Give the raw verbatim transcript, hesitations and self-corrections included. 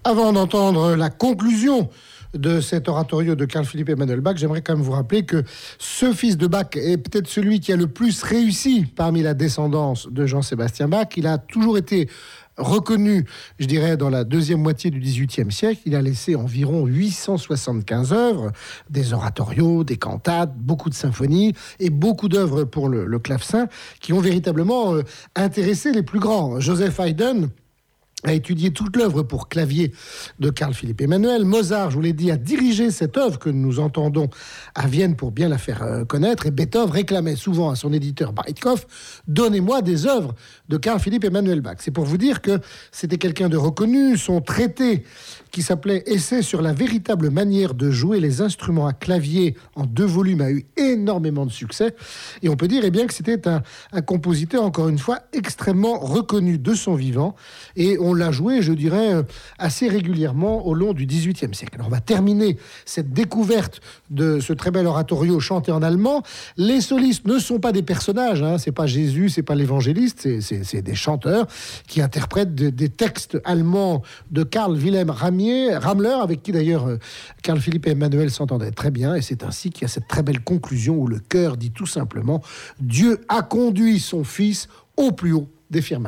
Avant d'entendre la conclusion de cet oratorio de Carl Philipp Emanuel Bach, j'aimerais quand même vous rappeler que ce fils de Bach est peut-être celui qui a le plus réussi parmi la descendance de Jean-Sébastien Bach. Il a toujours été reconnu, je dirais, dans la deuxième moitié du dix-huitième siècle. Il a laissé environ huit cent soixante-quinze œuvres, des oratorios, des cantates, beaucoup de symphonies et beaucoup d'œuvres pour le, le clavecin qui ont véritablement euh, intéressé les plus grands. Joseph Haydn a étudié toute l'œuvre pour clavier de Carl Philipp Emanuel. Mozart, je vous l'ai dit, a dirigé cette œuvre que nous entendons à Vienne pour bien la faire euh, connaître. Et Beethoven réclamait souvent à son éditeur Breitkopf « Donnez-moi des œuvres de Carl Philipp Emanuel Bach ». C'est pour vous dire que c'était quelqu'un de reconnu. Son traité qui s'appelait « Essai sur la véritable manière de jouer les instruments à clavier » en deux volumes a eu énormément de succès. Et on peut dire eh bien, que c'était un, un compositeur, encore une fois, extrêmement reconnu de son vivant. Et on l'a joué, je dirais, assez régulièrement au long du dix-huitième siècle. Alors, on va terminer cette découverte de ce très bel oratorio chanté en allemand. Les solistes ne sont pas des personnages, hein, c'est pas Jésus, c'est pas l'évangéliste, c'est, c'est, c'est des chanteurs qui interprètent de, des textes allemands de Karl Wilhelm Ramier, Ramler, avec qui d'ailleurs Carl Philipp Emanuel s'entendait très bien. Et c'est ainsi qu'il y a cette très belle conclusion où le chœur dit tout simplement « Dieu a conduit son fils au plus haut des firmaments ».